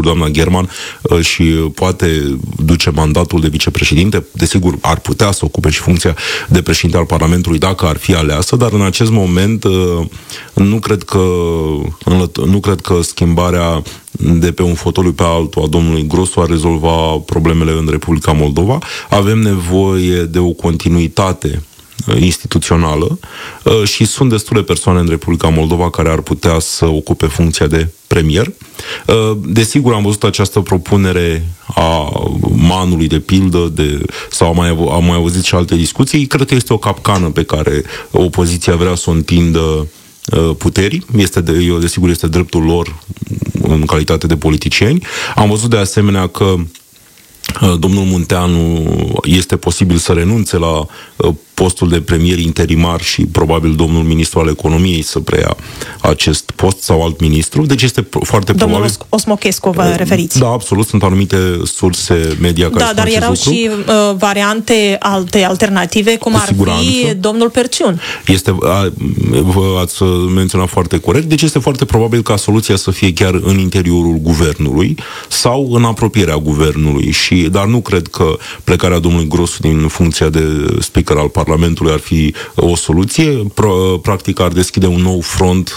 doamna German și poate duce mandatul de vicepreședinte. Desigur, ar putea să ocupe și funcția de președinte al Parlamentului dacă ar fi aleasă, dar în acest moment nu cred că schimbarea de pe un fotoliu pe altul a domnului Grosu a rezolva problemele în Republica Moldova. Avem nevoie de o continuitate instituțională și sunt destule persoane în Republica Moldova care ar putea să ocupe funcția de premier. Desigur, am văzut această propunere a Manului, de pildă, sau am mai auzit și alte discuții. Cred că este o capcană pe care opoziția vrea să o întindă puterii. Desigur, este dreptul lor în calitate de politicieni. Am văzut de asemenea că domnul Munteanu este posibil să renunțe la postul de premier interimar și probabil domnul ministru al economiei să preia acest post sau alt ministru. Deci este foarte probabil... Domnul Osmochescu vă referiți? Da, absolut. Sunt anumite surse media care spun acest lucru. Dar erau și variante alternative, cum ar fi domnul Perciun. Ați menționat foarte corect. Deci este foarte probabil ca soluția să fie chiar în interiorul guvernului sau în apropierea guvernului. Dar nu cred că plecarea domnului Grosu din funcția de speaker al Parlamentului ar fi o soluție. Practic ar deschide un nou front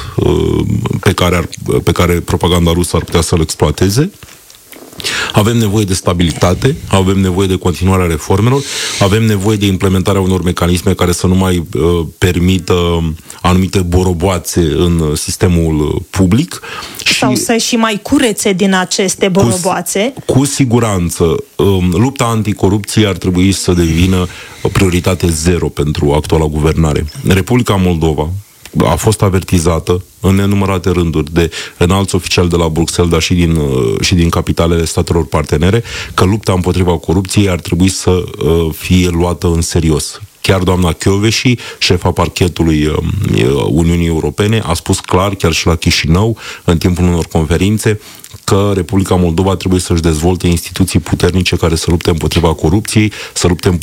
pe care propaganda rusă ar putea să-l exploateze. Avem nevoie de stabilitate, avem nevoie de continuarea reformelor, avem nevoie de implementarea unor mecanisme care să nu mai permită anumite boroboațe în sistemul public. Sau să și mai curețe din aceste boroboațe. Cu siguranță. Lupta anticorupție ar trebui să devină o prioritate zero pentru actuala guvernare. Republica Moldova a fost avertizată în nenumărate rânduri de înalți oficiali de la Bruxelles, dar și din capitalele statelor partenere, că lupta împotriva corupției ar trebui să fie luată în serios. Chiar doamna Kövesi, șefa parchetului Uniunii Europene, a spus clar, chiar și la Chișinău, în timpul unor conferințe, că Republica Moldova trebuie să-și dezvolte instituții puternice care să lupte împotriva corupției, să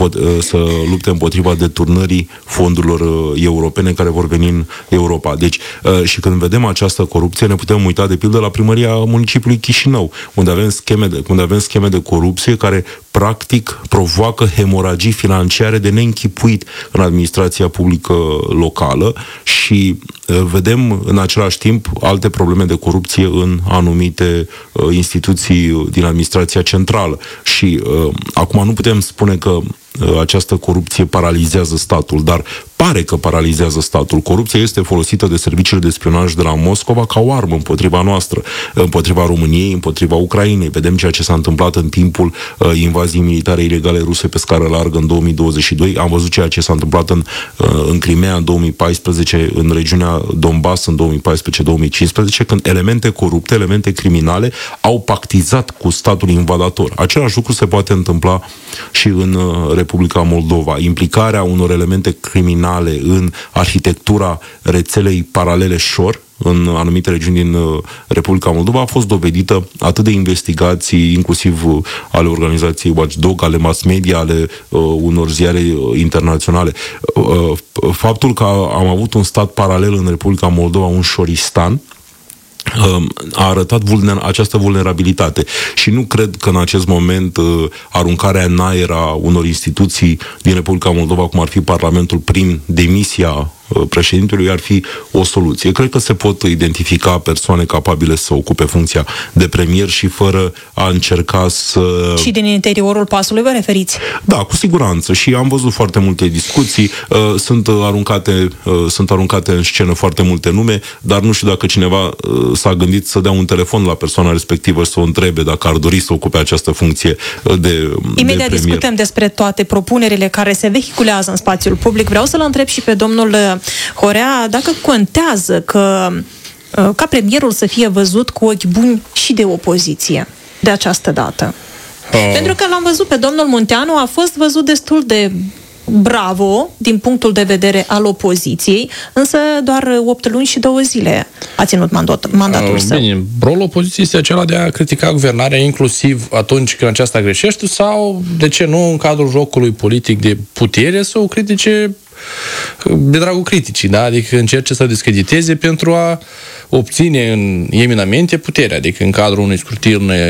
lupte împotriva deturnării fondurilor europene care vor veni în Europa. Deci, și când vedem această corupție, ne putem uita de pildă la primăria municipiului Chișinău, unde avem scheme de corupție care practic provoacă hemoragii financiare de neînchipuit în administrația publică locală și vedem în același timp alte probleme de corupție în anumite instituții din administrația centrală. Și acum nu putem spune că această corupție paralizează statul, dar pare că paralizează statul. Corupția este folosită de serviciile de spionaj de la Moscova ca o armă împotriva noastră, împotriva României, împotriva Ucrainei. Vedem ceea ce s-a întâmplat în timpul invaziei militare ilegale ruse pe scară largă în 2022. Am văzut ceea ce s-a întâmplat în Crimea în 2014, în regiunea Donbass în 2014-2015, când elemente corupte, elemente criminale au pactizat cu statul invadator. Același lucru se poate întâmpla și în Republica Moldova. Implicarea unor elemente criminale în arhitectura rețelei paralele SHOR în anumite regiuni din Republica Moldova a fost dovedită atât de investigații, inclusiv ale organizației Watchdog, ale mass media, ale unor ziare internaționale. Faptul că am avut un stat paralel în Republica Moldova, un Șoristan, a arătat această vulnerabilitate și nu cred că în acest moment aruncarea în aer a unor instituții din Republica Moldova, cum ar fi Parlamentul, prin demisia președintelui, ar fi o soluție. Cred că se pot identifica persoane capabile să ocupe funcția de premier și fără a încerca să... Și din interiorul pasului vă referiți? Da, cu siguranță. Și am văzut foarte multe discuții, sunt aruncate în scenă foarte multe nume, dar nu știu dacă cineva s-a gândit să dea un telefon la persoana respectivă și să o întrebe dacă ar dori să ocupe această funcție de Imediat discutăm despre toate propunerile care se vehiculează în spațiul public. Vreau să-l întreb și pe domnul Horea dacă contează ca premierul să fie văzut cu ochi buni și de opoziție de această dată. Pentru că l-am văzut pe domnul Munteanu, a fost văzut destul de bravo din punctul de vedere al opoziției, însă doar 8 luni și 2 zile a ținut mandatul său. Bine, rolul opoziției este acela de a critica guvernarea inclusiv atunci când aceasta greșește sau, de ce nu, în cadrul jocului politic de putere să o critique de dragul criticii, da? Adică încerce să discrediteze pentru a obține în eminamente puterea, adică în cadrul unui scrutin